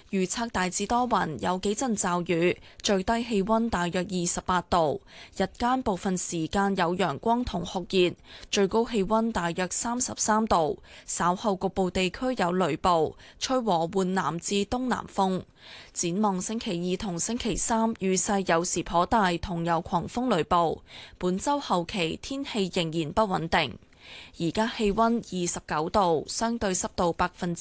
預測大致多雲，有幾陣驟雨，最低氣溫大約28度，日間部分時間有陽光同酷熱，最高氣溫大約33度，稍後局部地區有雷暴，吹和緩南至東南風。展望星期二同星期三，雨勢有時頗大，同有狂風雷暴。本週後期天氣仍然不穩定。而家氣溫29度，相對濕度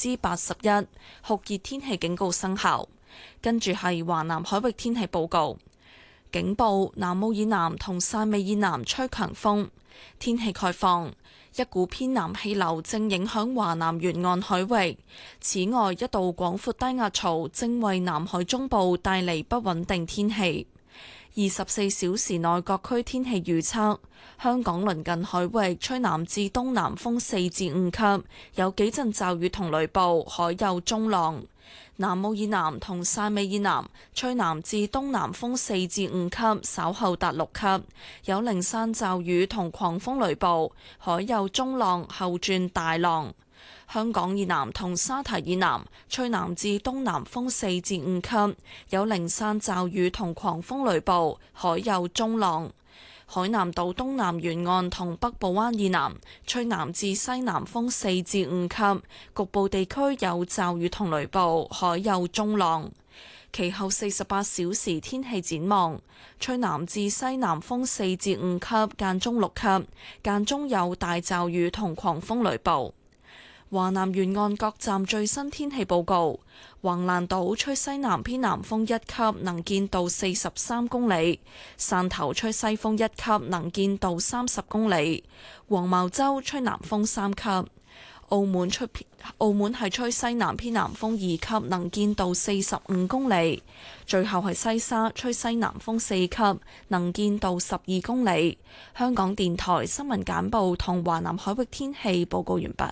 81%，酷熱天氣警告生效。跟住係華南海域天氣報告，警報：南澳以南同汕尾以南吹強風。天氣概況：一股偏南氣流正影響華南沿岸海域，此外一道廣闊低壓槽正為南海中部帶嚟不穩定天氣。24小時內各區天氣預測：香港鄰近海域吹南至東南風4至5級，有幾陣驟雨同雷暴，海有中浪。南澳以南同汕尾以南吹南至東南風4至5級，稍後達6級，有零散驟雨同狂風雷暴，海有中浪後轉大浪。香港以南同沙堤以南吹南至東南風4至5級，有零散驟雨同狂風雷暴，海有中浪。海南島東南沿岸同北部灣以南吹南至西南風4至5級，局部地區有驟雨同雷暴，海有中浪。其後48小時天氣展望：吹南至西南風4至5級，間中6級，間中有大驟雨同狂風雷暴。華南沿岸各站最新天氣報告：橫瀾島吹西南偏南風1級，能見度43公里；汕頭吹西風1級，能見度30公里；黃茅洲吹南風3級；澳門係吹西南偏南風2級，能見度45公里；最後係西沙吹西南風4級，能見度12公里。香港電台新聞簡報同華南海域天氣報告完畢。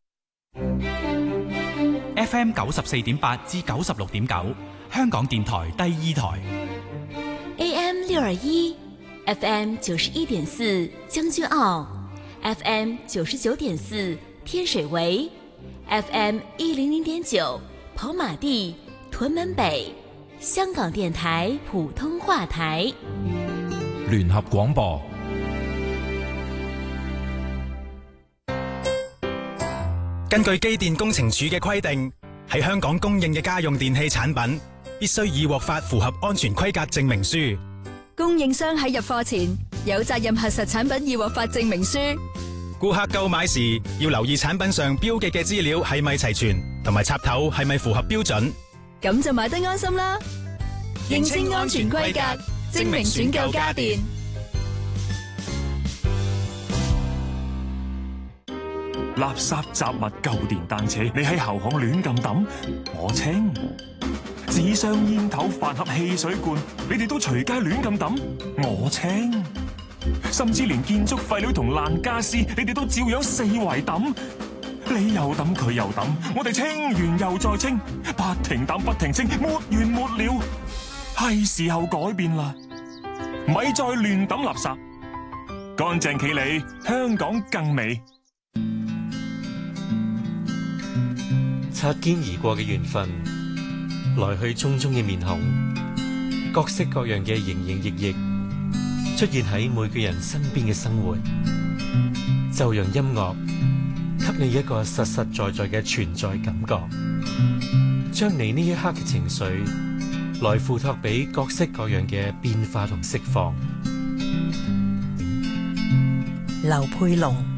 FM 94.8至96.9，香港電台第二台。 AM 621 FM 91.4將軍澳 FM 99.4天水圍 FM 100.9跑馬地屯門北，香港電台普通話台。 聯合廣播。 根據機電工程署嘅規定，喺香港供應嘅家用電器產品必須已獲發符合安全規格證明書。 供應商喺入貨前有責任核實產品已獲發證明書。 顧客購買時要留意產品上標記嘅資料係咪齊全，同埋插頭係咪符合標準。 咁就買得安心啦。認清安全規格，證明選購家電。 垃圾雜物舊電單車，你喺後巷亂咁抌，我清；紙箱煙頭飯盒汽水罐，你哋都隨街亂咁抌，我清；甚至連建築廢料同爛家私，你哋都照樣四圍抌，你又抌佢又抌，我哋清完又再清，不停抌不停清，沒完沒了。係時候改變啦，咪再亂抌垃圾，乾淨企理，香港更美。 擦肩而過嘅緣分，來去匆匆嘅面孔，各式各樣嘅營營役役，出現喺每個人身邊嘅生活，就讓音樂給你一個實實在在嘅存在感覺，將你呢一刻嘅情緒來付託俾各式各樣嘅變化同釋放。 劉佩龍。